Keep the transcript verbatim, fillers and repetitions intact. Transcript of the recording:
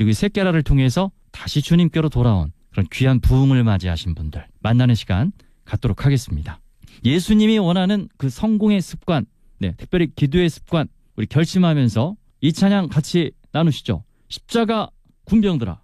그리고 이 새끼라를 통해서 다시 주님께로 돌아온 그런 귀한 부흥을 맞이하신 분들 만나는 시간 갖도록 하겠습니다. 예수님이 원하는 그 성공의 습관, 네, 특별히 기도의 습관 우리 결심하면서 이 찬양 같이 나누시죠. 십자가 군병들아